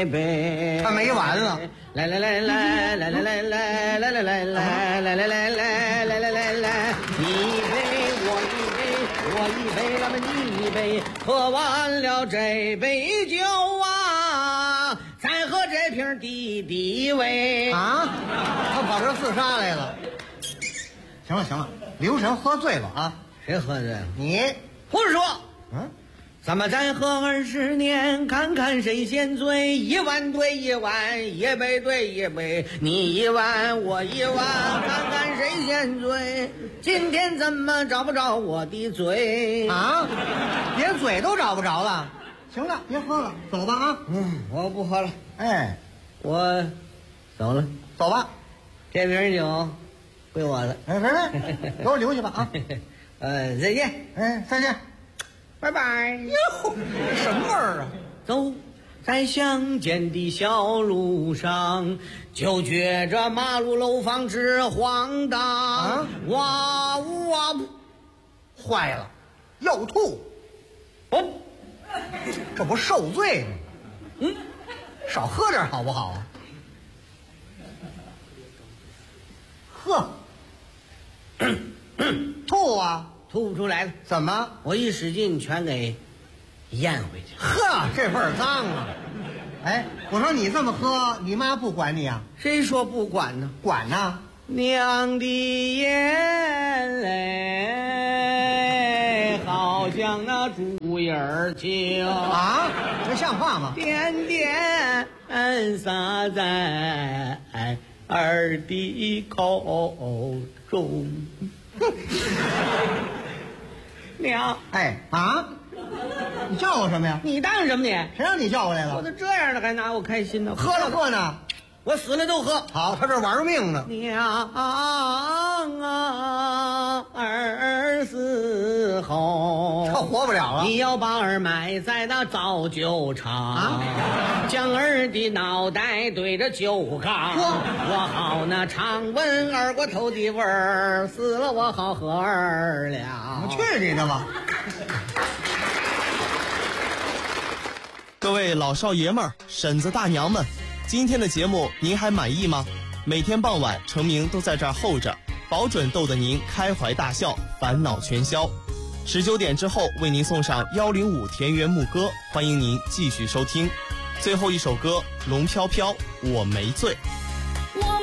一杯。 他没完了。 来来来来来来来来来来来来来来来来来来，你一杯我一杯我一杯，那么你一杯，喝完了这杯酒啊，再喝这瓶敌敌畏啊！他跑这自杀来了。行了行了，留神喝醉了啊！ 谁喝醉了？ 你胡说！ 嗯。 咱们再喝20年，看看谁先醉。1碗对1碗，1杯对1杯，你1碗我1碗，看看谁先醉。今天怎么找不着我的嘴啊？连嘴都找不着了。行了，别喝了，走吧啊！ 我不喝了。 哎， 我走了， 走吧。 这瓶酒归我的。 哎，给我留下吧啊！ 再见。 哎，再见。 拜拜。 哟，什么味儿啊？ 走在乡间的小路上，就觉着马路楼房直晃荡。 啊！ 哇呜哇呜！ 坏了，要吐！ 哦， 这不受罪吗？少喝点好不好啊？喝，吐啊！ 吐不出来了。 怎么？ 我一使劲全给咽回去。 呵，这味儿脏啊！哎，我说你这么喝，你妈不管你啊？ 谁说不管呢？ 管呢。 娘的眼泪好像那猪眼儿青啊，这像话吗？ 点点洒在儿的口中。娘， 哎啊！你叫我什么呀？ 你当什么你？ 谁让你叫我来了？ 我都这样了，还拿我开心呢？ 喝了喝呢， 我死了都喝。 好，他这玩命呢。 娘啊，儿死后这活不了了。 你要把儿埋在那造酒厂，将儿的脑袋对着酒缸，我好那常闻二锅头的味儿，死了我好喝儿了。 我去你的吧！ 各位老少爷们儿、婶子大娘们，今天的节目您还满意吗？每天傍晚程明都在这儿候着，保准逗得您开怀大笑，烦恼全消。19点之后为您送上105田园牧歌，欢迎您继续收听。最后一首歌《龙飘飘我没醉》。